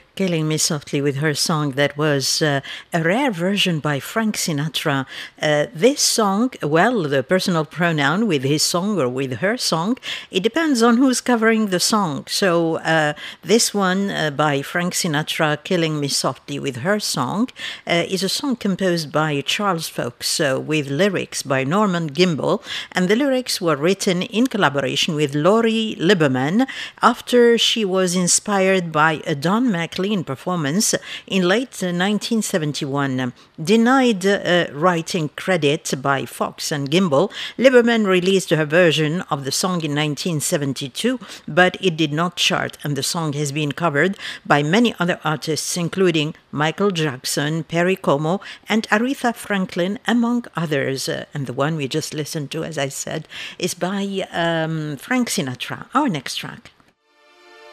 Killing Me Softly with her song that was a rare version by Frank Sinatra. This song, well, the personal pronoun with his song or with her song, it depends on who's covering the song. So this one by Frank Sinatra, Killing Me Softly with her song, is a song composed by Charles Fox with lyrics by Norman Gimbel, and the lyrics were written in collaboration with Laurie Lieberman after she was inspired by a Don McLean performance in late 1971. Denied writing credit by Fox and Gimbel, Lieberman released her version of the song in 1972, but it did not chart, and the song has been covered by many other artists, including Michael Jackson, Perry Como, and Aretha Franklin, among others. And the one we just listened to, as I said, is by Frank Sinatra. Our next track.